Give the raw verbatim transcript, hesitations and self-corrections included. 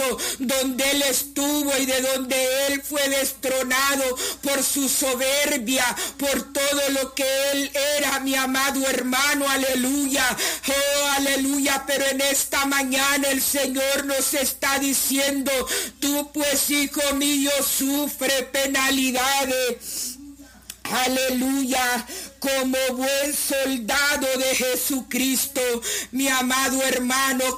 piso donde él estuvo y de donde él fue destronado por su soberbia, por todo lo que él era, mi amado hermano, aleluya, oh, aleluya. Pero en esta mañana el Señor nos está diciendo: tú pues, hijo mío, sufre penalidades, aleluya, como buen soldado de Jesucristo, mi amado hermano.